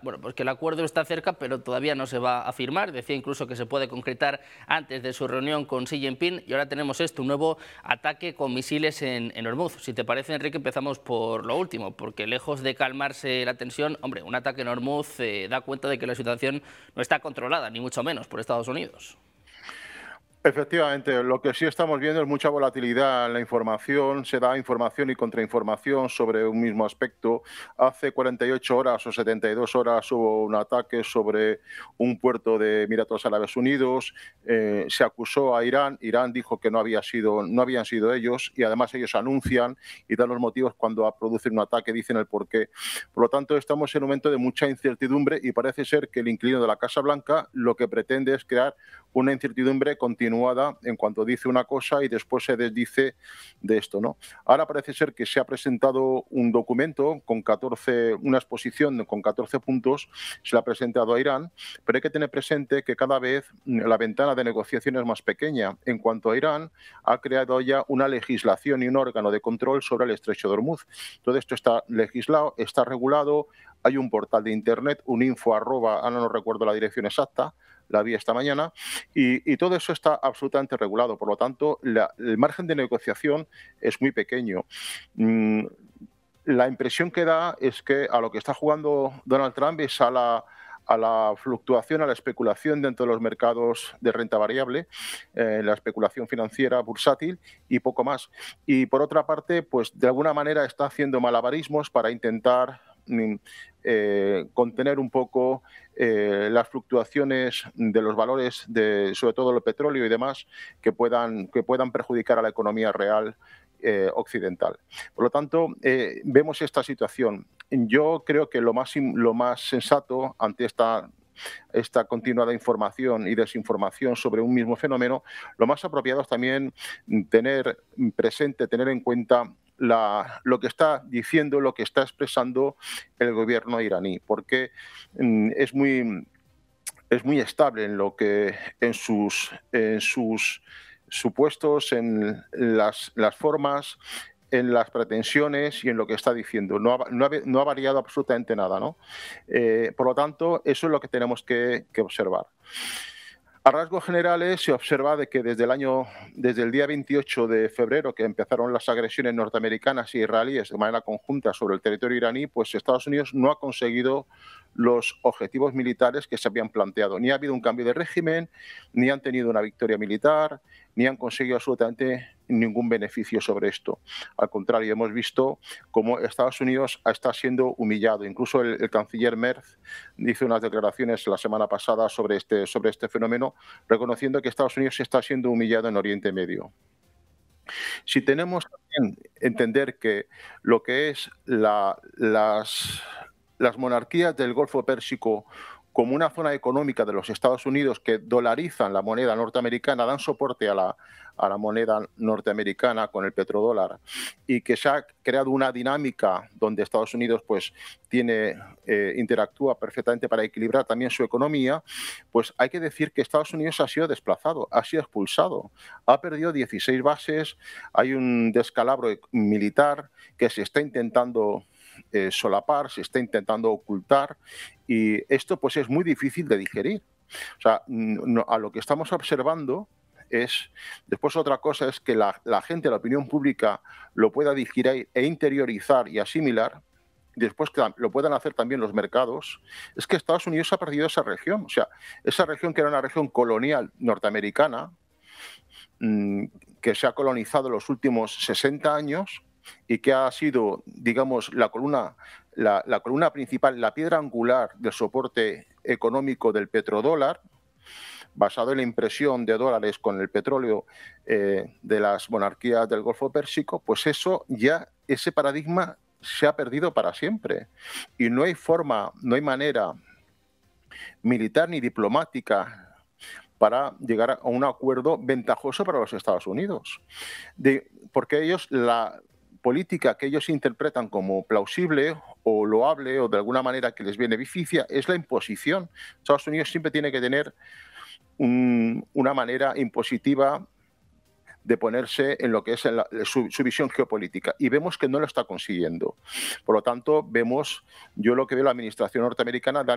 bueno, pues que el acuerdo está cerca, pero todavía no se va a firmar. Decía incluso que se puede concretar antes de su reunión con Xi Jinping. Y ahora tenemos un nuevo ataque con misiles en Hormuz. Si te parece, Enrique, empezamos por lo último, porque lejos de calmarse la tensión, hombre, un ataque en Hormuz da cuenta de que la situación no está controlada, ni mucho menos, por Estados Unidos. Efectivamente, lo que sí estamos viendo es mucha volatilidad en la información, se da información y contrainformación sobre un mismo aspecto. Hace 48 horas o 72 horas hubo un ataque sobre un puerto de Emiratos Árabes Unidos, se acusó a Irán, Irán dijo que no habían sido ellos y además ellos anuncian y dan los motivos cuando producen un ataque, dicen el porqué. Por lo tanto, estamos en un momento de mucha incertidumbre y parece ser que el inquilino de la Casa Blanca lo que pretende es crear una incertidumbre continuada en cuanto dice una cosa y después se desdice de esto, ¿no? Ahora parece ser que se ha presentado un documento con una exposición con 14 puntos, se le ha presentado a Irán, pero hay que tener presente que cada vez la ventana de negociación es más pequeña. En cuanto a Irán, ha creado ya una legislación y un órgano de control sobre el estrecho de Hormuz. Todo esto está legislado, está regulado, hay un portal de internet, un info arroba, ahora no recuerdo la dirección exacta, la vi esta mañana, y todo eso está absolutamente regulado. Por lo tanto, el margen de negociación es muy pequeño. La impresión que da es que a lo que está jugando Donald Trump es a la fluctuación, a la especulación dentro de los mercados de renta variable, la especulación financiera bursátil y poco más. Y por otra parte, pues de alguna manera está haciendo malabarismos para intentar contener un poco las fluctuaciones de los valores, sobre todo el petróleo y demás, que puedan perjudicar a la economía real occidental. Por lo tanto, vemos esta situación. Yo creo que lo más sensato ante esta continuada información y desinformación sobre un mismo fenómeno, lo más apropiado es también tener presente, tener en cuenta lo que está diciendo, lo que está expresando el gobierno iraní, porque es muy estable en sus supuestos, en las formas, en las pretensiones y en lo que está diciendo. No ha variado absolutamente nada, ¿no? Por lo tanto, eso es lo que tenemos que observar. A rasgos generales se observa de que desde el día 28 de febrero, que empezaron las agresiones norteamericanas e israelíes de manera conjunta sobre el territorio iraní, pues Estados Unidos no ha conseguido los objetivos militares que se habían planteado. Ni ha habido un cambio de régimen, ni han tenido una victoria militar, ni han conseguido absolutamente ningún beneficio sobre esto. Al contrario, hemos visto cómo Estados Unidos está siendo humillado. Incluso el canciller Merz hizo unas declaraciones la semana pasada sobre este fenómeno, reconociendo que Estados Unidos está siendo humillado en Oriente Medio. Si tenemos también entender que lo que es las monarquías del Golfo Pérsico como una zona económica de los Estados Unidos que dolarizan la moneda norteamericana, dan soporte a la moneda norteamericana con el petrodólar, y que se ha creado una dinámica donde Estados Unidos pues interactúa perfectamente para equilibrar también su economía, pues hay que decir que Estados Unidos ha sido desplazado, ha sido expulsado, ha perdido 16 bases, hay un descalabro militar que se está intentando solapar, se está intentando ocultar, y esto pues es muy difícil de digerir. O sea, a lo que estamos observando es, después otra cosa es que la gente, la opinión pública lo pueda digerir e interiorizar y asimilar, después que lo puedan hacer también los mercados, es que Estados Unidos ha perdido esa región. O sea, esa región que era una región colonial norteamericana, que se ha colonizado en los últimos 60 años, y que ha sido, digamos, la columna principal, la piedra angular del soporte económico del petrodólar, basado en la impresión de dólares con el petróleo de las monarquías del Golfo Pérsico, pues ese paradigma se ha perdido para siempre. Y no hay manera militar ni diplomática para llegar a un acuerdo ventajoso para los Estados Unidos. Porque ellos, la política que ellos interpretan como plausible o loable o de alguna manera que les beneficia es la imposición. Estados Unidos siempre tiene que tener una manera impositiva de ponerse en lo que es su visión geopolítica, y vemos que no lo está consiguiendo. Por lo tanto, yo lo que veo la administración norteamericana